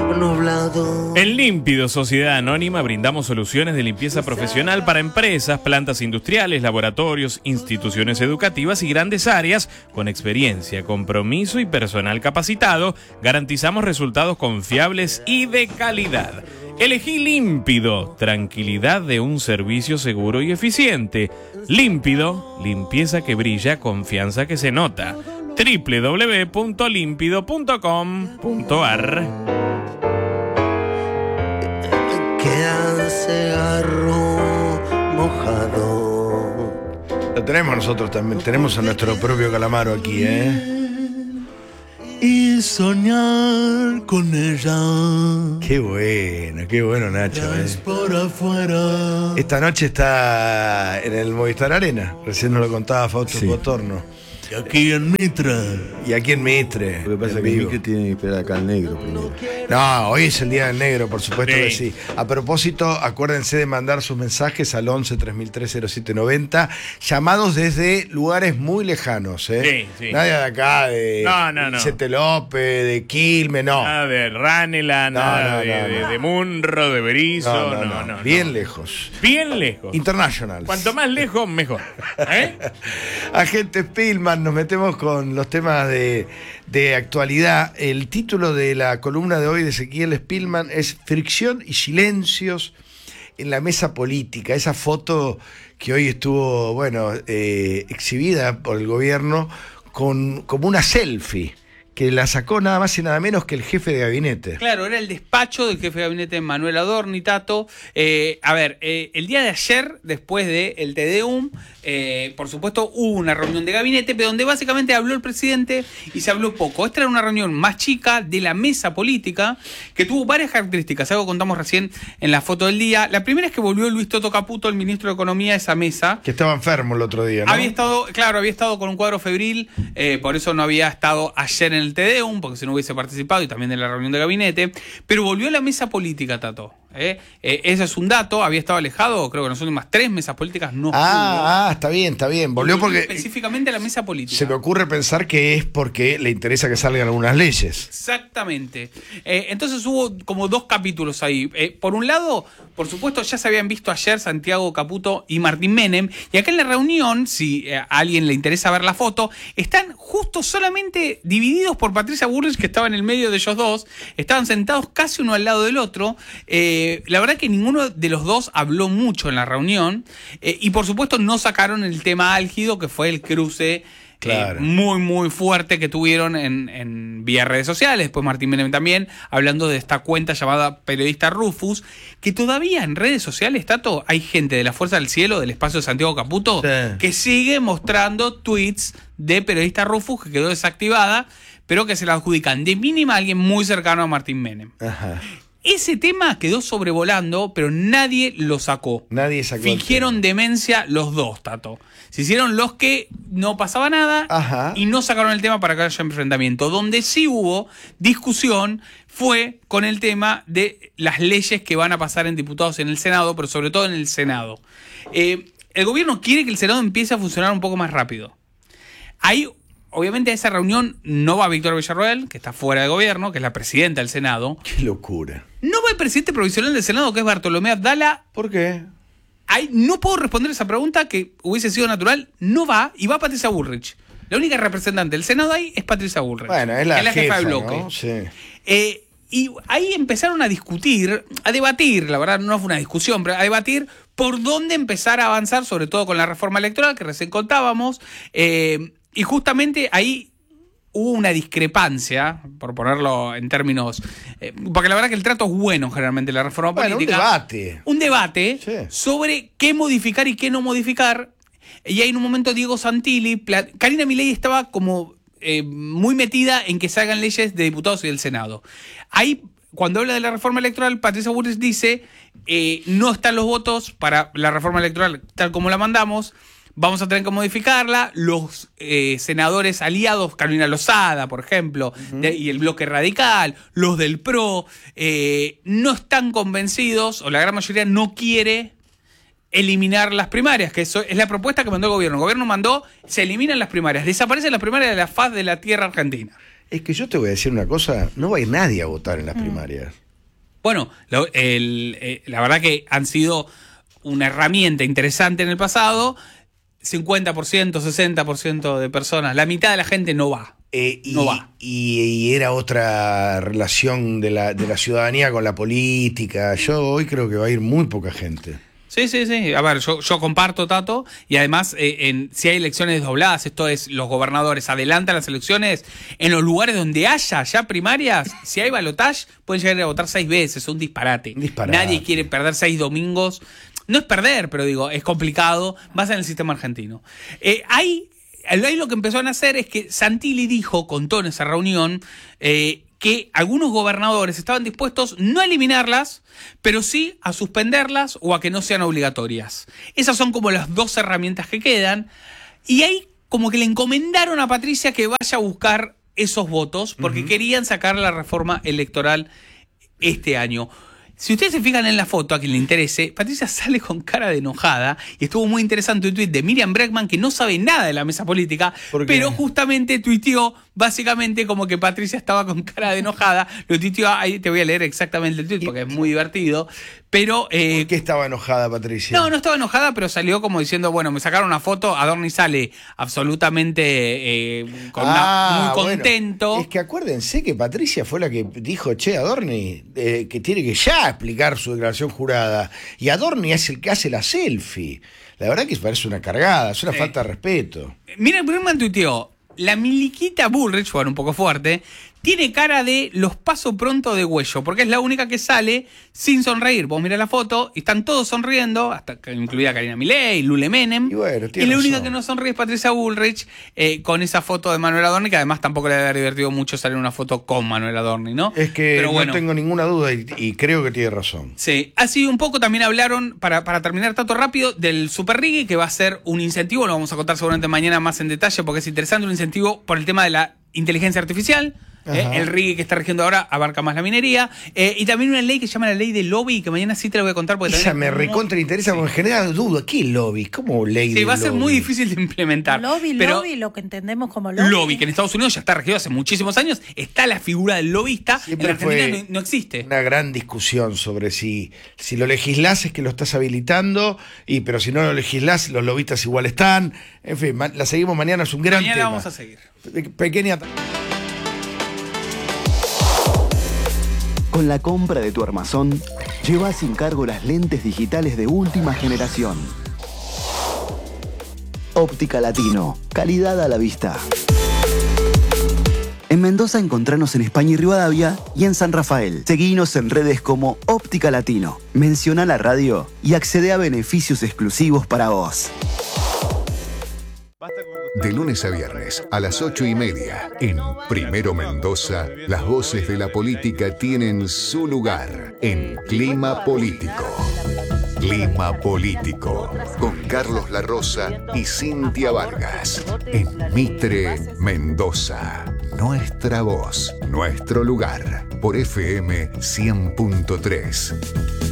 nublado. En Límpido, Sociedad Anónima, brindamos soluciones de limpieza profesional para empresas, plantas industriales, laboratorios, instituciones educativas y grandes áreas. Con experiencia, compromiso y personal capacitado, garantizamos resultados confiables y de calidad. Elegí Límpido, tranquilidad de un servicio seguro y eficiente. Límpido, limpieza que brilla, confianza que se nota. www.limpido.com.ar. Queda cigarro mojado. Lo tenemos nosotros también, tenemos a nuestro propio Calamaro aquí, Y soñar con ella. Qué bueno, Nacho. Es por afuera. Esta noche está en el Movistar Arena, recién nos lo contaba Fausto Cotorno. Y aquí en Mitra. Y aquí en Mitre. Lo que pasa es que Mitre tiene que esperar acá al negro primero. No, hoy es el Día del Negro, por supuesto Sí. que sí. A propósito, acuérdense de mandar sus mensajes al 11 3003 0790, llamados desde lugares muy lejanos, ¿eh? Sí. Nadie de acá, de No. Vicente López, de Quilmes, no. Nada de Ranela, nada de Munro, de Berizo, no. Bien lejos. Bien lejos. International. Cuanto más lejos, mejor. ¿Eh? Agente Spillman, nos metemos con los temas de actualidad. El título de la columna de hoy de Ezequiel Spillman es Fricción y silencios en la mesa política. Esa foto que hoy estuvo, exhibida por el gobierno como una selfie, que la sacó nada más y nada menos que el jefe de gabinete. Claro, era el despacho del jefe de gabinete Manuel Adorni, Tato. El día de ayer, después del Te Deum, por supuesto hubo una reunión de gabinete, pero donde básicamente habló el presidente y se habló poco. Esta era una reunión más chica de la mesa política que tuvo varias características, algo que contamos recién en la foto del día. La primera es que volvió Luis Toto Caputo, el ministro de Economía, a esa mesa. Que estaba enfermo el otro día, ¿no? Había estado con un cuadro febril, por eso no había estado ayer en el Te Deum, porque si no hubiese participado, y también en la reunión de gabinete, pero volvió a la mesa política, Tato. Ese es un dato, había estado alejado, creo que en las últimas 3 mesas políticas no pudo. Está bien. Volvió porque específicamente a la mesa política. se me ocurre pensar que es porque le interesa que salgan algunas leyes. Exactamente. Entonces hubo como 2 capítulos ahí. Por un lado, por supuesto, ya se habían visto ayer Santiago Caputo y Martín Menem, y acá en la reunión, si a alguien le interesa ver la foto, están justo solamente divididos por Patricia Bullrich, que estaba en el medio de ellos dos. Estaban sentados casi uno al lado del otro. La verdad que ninguno de los dos habló mucho en la reunión, y por supuesto no sacaron el tema álgido que fue el cruce muy fuerte que tuvieron en vía redes sociales. Después Martín Menem también, hablando de esta cuenta llamada Periodista Rufus, que todavía en redes sociales, Tato, hay gente de la Fuerza del Cielo, del espacio de Santiago Caputo, que sigue mostrando tweets de Periodista Rufus, que quedó desactivada, pero que se la adjudican de mínima a alguien muy cercano a Martín Menem. Ajá. Ese tema quedó sobrevolando, pero nadie lo sacó. Nadie sacó. Fingieron demencia los dos, Tato. Se hicieron los que no pasaba nada y no sacaron el tema para que haya enfrentamiento. Donde sí hubo discusión fue con el tema de las leyes que van a pasar en diputados y en el Senado, pero sobre todo en el Senado. El gobierno quiere que el Senado empiece a funcionar un poco más rápido. Obviamente a esa reunión no va Victoria Villarroel, que está fuera de gobierno, que es la presidenta del Senado. Qué locura. No va el presidente provisional del Senado, que es Bartolomé Abdala. ¿Por qué? No puedo responder esa pregunta, que hubiese sido natural. No va, y va Patricia Bullrich. La única representante del Senado ahí es Patricia Bullrich. Bueno, es la jefa del bloque. ¿no? Sí. Y ahí empezaron a debatir, la verdad no fue una discusión, pero a debatir por dónde empezar a avanzar, sobre todo con la reforma electoral que recién contábamos. Y justamente ahí hubo una discrepancia, por ponerlo en términos... porque la verdad que el trato es bueno generalmente en la reforma política. Un debate sobre qué modificar y qué no modificar. Y ahí en un momento Diego Santilli... Karina Milei estaba como muy metida en que se hagan leyes de diputados y del Senado. Ahí, cuando habla de la reforma electoral, Patricia Bullrich dice no están los votos para la reforma electoral tal como la mandamos, vamos a tener que modificarla. Los senadores aliados, Carolina Lozada, por ejemplo, y el bloque radical, los del PRO, no están convencidos, o la gran mayoría no quiere eliminar las primarias, que eso es la propuesta que mandó el gobierno. El gobierno mandó, se eliminan las primarias, desaparecen las primarias de la faz de la tierra argentina. Es que yo te voy a decir una cosa, no va a ir nadie a votar en las primarias. Bueno, la verdad que han sido una herramienta interesante en el pasado. 50%, 60% de personas, la mitad de la gente no va. No va. Y era otra relación de la ciudadanía con la política. Yo hoy creo que va a ir muy poca gente. Sí. A ver, yo comparto, Tato, y además, si hay elecciones dobladas, esto es, los gobernadores adelantan las elecciones, en los lugares donde haya ya primarias, si hay balotaje, pueden llegar a votar 6 veces, un disparate. Nadie quiere perder 6 domingos. No es perder, pero digo, es complicado, más en el sistema argentino. Ahí lo que empezaron a hacer es que Santilli contó en esa reunión, que algunos gobernadores estaban dispuestos no a eliminarlas, pero sí a suspenderlas o a que no sean obligatorias. Esas son como las 2 herramientas que quedan. Y ahí como que le encomendaron a Patricia que vaya a buscar esos votos, porque querían sacar la reforma electoral este año. Si ustedes se fijan en la foto, a quien le interese, Patricia sale con cara de enojada, y estuvo muy interesante un tuit de Miriam Bregman, que no sabe nada de la mesa política, pero justamente tuiteó básicamente como que Patricia estaba con cara de enojada. Lo tuiteó, ahí te voy a leer exactamente el tuit porque es muy divertido. Pero, ¿por qué estaba enojada Patricia? No estaba enojada, pero salió como diciendo, bueno, me sacaron una foto, Adorni sale absolutamente muy contento. Bueno, es que acuérdense que Patricia fue la que dijo, che, Adorni, que tiene que ya explicar su declaración jurada. Y Adorni es el que hace la selfie. La verdad que parece una cargada, es una falta de respeto. Mira, Bregman tuiteó, la miliquita Bullrich, bueno, un poco fuerte, tiene cara de los paso pronto de Güello, porque es la única que sale sin sonreír. Vos mirá la foto y están todos sonriendo, hasta incluida Karina Milei, Lule Menem. Y bueno, y la única que no sonríe es Patricia Bullrich, con esa foto de Manuel Adorni, que además tampoco le había divertido mucho salir una foto con Manuel Adorni, ¿no? Es que pero bueno, no tengo ninguna duda y creo que tiene razón. Sí, así un poco también hablaron, para terminar tanto rápido, del Super Rigui, que va a ser un incentivo, lo vamos a contar seguramente mañana más en detalle, porque es interesante, un incentivo por el tema de la inteligencia artificial. El RIGI que está rigiendo ahora abarca más la minería, y también una ley que se llama la ley del lobby, que mañana sí te la voy a contar porque esa me recontra interesa, porque en general dudo, ¿qué lobby? ¿Cómo ley del lobby? Sí, va a ser muy difícil de implementar. Lobby, lo que entendemos como lobby. Lobby, que en Estados Unidos ya está regido hace muchísimos años, está la figura del lobbyista, siempre en Argentina no existe. Una gran discusión sobre si lo legislás es que lo estás habilitando, pero si no lo legislás, los lobistas igual están. En fin, la seguimos mañana, es un gran tema. Mañana vamos a seguir. Pequeña... Con la compra de tu armazón, lleva sin cargo las lentes digitales de última generación. Óptica Latino, calidad a la vista. En Mendoza encontranos en España y Rivadavia y en San Rafael. Seguinos en redes como Óptica Latino. Menciona la radio y accede a beneficios exclusivos para vos. De lunes a viernes a las 8:30 en Primero Mendoza, las voces de la política tienen su lugar en Clima Político. Clima Político con Carlos La Rosa y Cintia Vargas en Mitre, Mendoza. Nuestra voz, nuestro lugar por FM 100.3.